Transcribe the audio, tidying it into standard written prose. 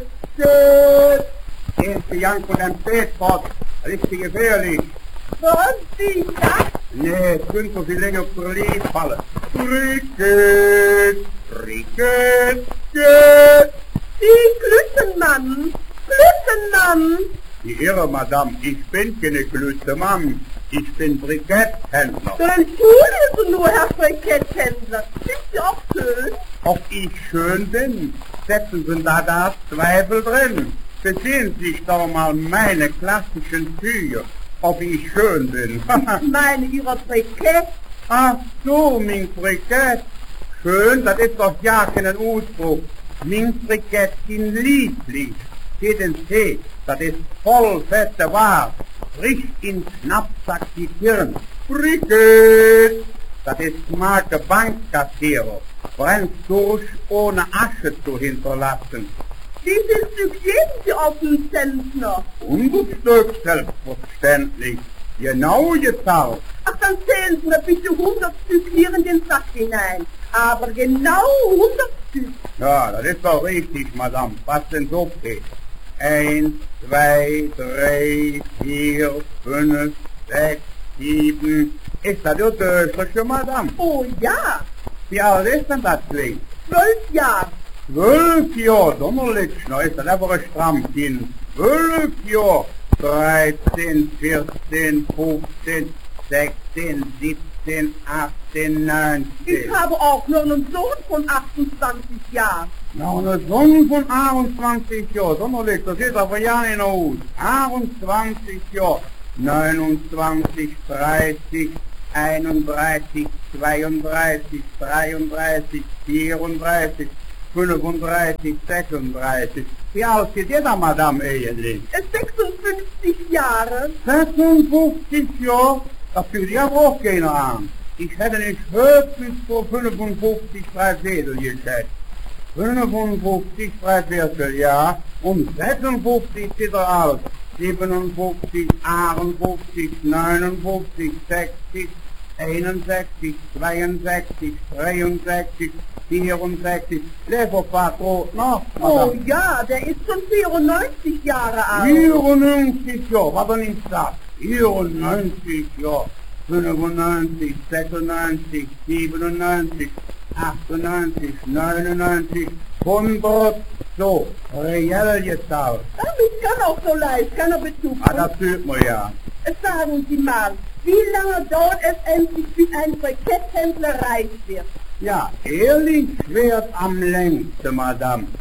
Erste Jank von dem Spätpott, richtig gefährlich. Was ist das? Nee, es könnte so viel länger auf der Lied fallen. Cricket, Cricket, Cricket. Die Glüttenmann, Glüttenmann. Die Irre, Madame, ich bin keine Glützemann, ich bin Briketthändler. Entschuldigen Sie nur, Herr Briketthändler, sind Sie auch schön? Ob ich schön bin, setzen Sie da Zweifel drin. Besehen Sie sich doch mal meine klassischen Züge, ob ich schön bin. Ich meine Ihre Brikett. Ach so, mein Brikett. Schön, das ist doch ja kein Ausdruck. Mein Brikett sind lieblich. Geht ins Tee, das ist voll fette Ware. Frisch in Schnappsack die Tirn. Brikett. Das ist Marke Bankkassierer. Brennt durch, ohne Asche zu hinterlassen. Wie viel Stück geben Sie auf den Zentner? 100 Stück, selbstverständlich. Genau gezahlt. Ach, dann zählen Sie mir bitte 100 Stück hier in den Sack hinein. Aber genau 100 Stück. Ja, das ist doch richtig, Madame. Was denn so geht? 1, 2, 3, 4, 5, 6, 7. Ist das ja Döscherchen, Madame? Oh ja, Wie alt ist denn das Ding? 12 Jahre. 12 Jahre, Donnerlitzschner, ist das einfach ein Strammkind. 12 Jahre. 13, 14, 15, 16, 17, 18, 19. Ich habe auch nur einen Sohn von 28 Jahren. Na, eine Sonne von 28 Jahren, Donnerlicht, das ist aber ja nicht aus. 28 Jahre, 29, 30, 31, 32, 33, 34, 35, 36. Wie alt ist ihr da, Madame, eigentlich? 56 Jahre. 56 Jahre? Das fühlt ja auch keiner an. Ich hätte nicht höchstens vor 55 Dreiviertel geschätzt. 55 Dreiviertel, ja. Und 56 ist er alt. 57, 58, 59, 60, 61, 62, 63, 64. Leverpatron noch, Oh Madame. ja, der ist schon 94 Jahre alt. 94 Jahre, was er nicht sagt. 94 Jahre, 95, 96, 97, 98, 99, 100, so, reell gezahlt. Ich kann auch so leicht, kann aber zu. Ah, das fühlt man ja. Sagen Sie mal, wie lange dauert es endlich, bis ein Briketthändler reich wird? Ja, ehrlich schwert am längsten, Madame.